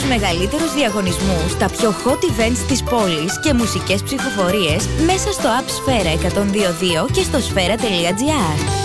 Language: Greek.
μεγαλύτερους διαγωνισμούς, τα πιο hot events της πόλης και μουσικές ψηφοφορίες μέσα στο App Sfera 102.2 και στο sfera.gr.